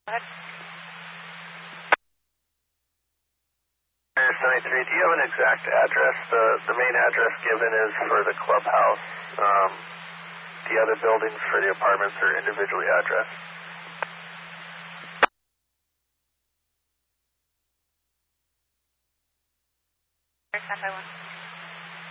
ahead. 73, do you have an exact address? The main address given is for the clubhouse. The other buildings for the apartments are individually addressed. Stand by 1.